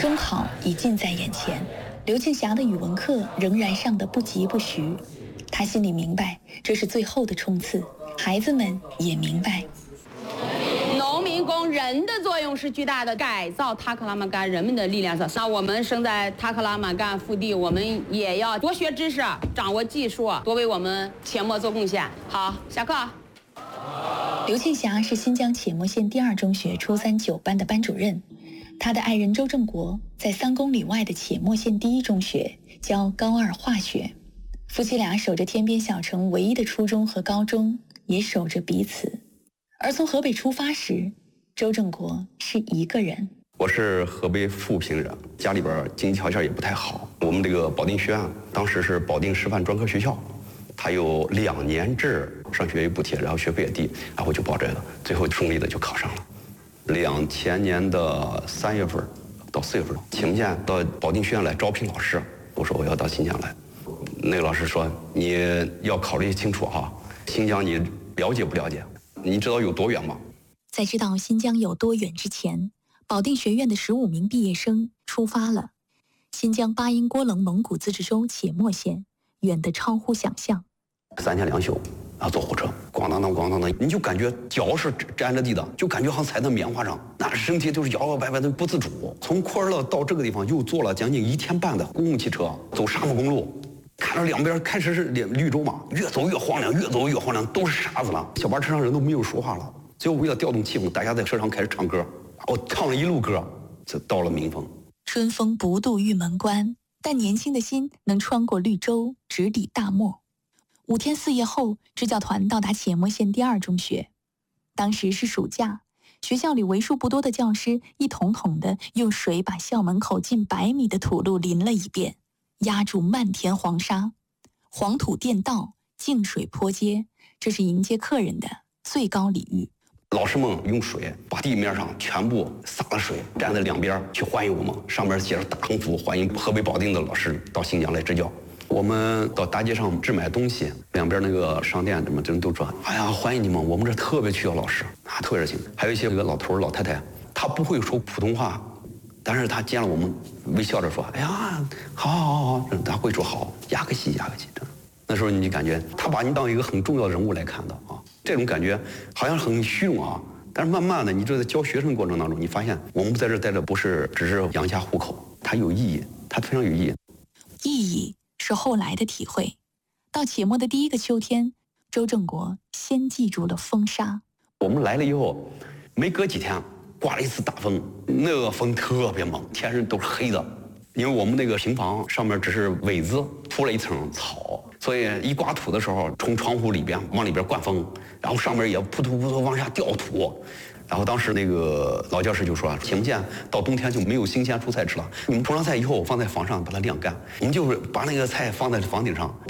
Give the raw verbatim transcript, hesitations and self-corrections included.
中考已近在眼前，刘庆霞的语文课仍然上得不疾不徐。他心里明白，这是最后的冲刺。孩子们也明白， 农民工人的作用是巨大的，改造塔克拉玛干人们的力量上。那我们生在塔克拉玛干腹地，我们也要多学知识，掌握技术，多为我们阡陌做贡献。好，下课。 刘庆霞是新疆阡陌县第二中学初三九班的班主任，他的爱人周正国在三公里外的阡陌县第一中学教高二化学。夫妻俩守着天边小城唯一的初中和高中，也守着彼此。而从河北出发时，周正国是一个人。 我是河北富平人，家里边经济条件也不太好。我们这个保定学院当时是保定师范专科学校，它有两年制上学也补贴，然后学费也低，然后就报这个，最后顺利的就考上了。两千年的三月份到四月份，阡陌县到保定学院来招聘老师，我说我要到新疆来。那个老师说你要考虑清楚哈，新疆你了解不了解？你知道有多远吗？ 在知道新疆有多远之前，保定学院的十五名毕业生出发了。新疆巴音郭楞蒙古自治州阡陌县，远得超乎想象。 三天两宿，然后坐火车，咣当当咣当当，你就感觉脚是沾着地的，就感觉好像踩在棉花上，那身体就是摇摇摆摆的不自主。从库尔勒到这个地方又坐了将近一天半的公共汽车，走沙漠公路。看着两边开始是绿洲嘛，越走越荒凉，越走越荒凉，都是沙子了。小巴车上人都没有说话了，最后为了调动气氛，大家在车上开始唱歌。我唱了一路歌，就到了民丰。 春风不度玉门关，但年轻的心能穿过绿洲，直抵大漠。五天四夜后，支教团到达阡陌县第二中学。当时是暑假，学校里为数不多的教师一桶桶的用水把校门口近百米的土路淋了一遍。压住漫天黄沙，黄土垫道，净水坡街，这是迎接客人的最高礼遇。 老师们用水把地面上全部洒了水，站在两边去欢迎我们，上面写着大横幅，欢迎河北保定的老师到新疆来支教。我们到大街上置买东西，两边那个商店什么人都说：“哎呀，欢迎你们，我们这特别需要老师啊，特别热情。”还有一些那个老头老太太，他不会说普通话。但是他见了我们，微笑着说：“哎呀，好好好好。”他会说好，亚克西亚克西。那时候你就感觉他把你当一个很重要的人物来看的啊，这种感觉好像很虚荣啊。但是慢慢的，你就在教学生过程当中，你发现我们在这待着不是只是养家糊口，它有意义，它非常有意义。 意义是后来的体会。到阡陌的第一个秋天，周正国先记住了风沙。 我们来了以后，没隔几天。刮了一次大风，那个风特别猛，天上都是黑的。因为我们那个平房上面只是苇子铺了一层草，所以一刮土的时候，从窗户里边往里边灌风，然后上面也扑突扑突往下掉土。然后当时那个老教师就说：“阡陌县到冬天就没有新鲜蔬菜吃了，你们铺上菜以后放在房上把它晾干，我们就是把那个菜放在房顶上。”